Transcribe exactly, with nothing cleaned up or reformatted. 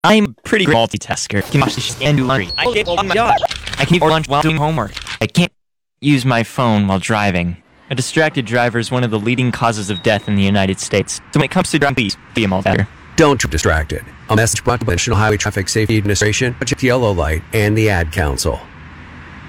I'm a pretty great multitasker. I can wash dishes and do laundry. I can oh my god. I can eat lunch while doing homework. I can't use my phone while driving. A distracted driver is one of the leading causes of death in the United States. So when it comes to driving, please be a multitasker. Don't get distracted. A message brought to the National Highway Traffic Safety Administration, the yellow light, and the Ad Council.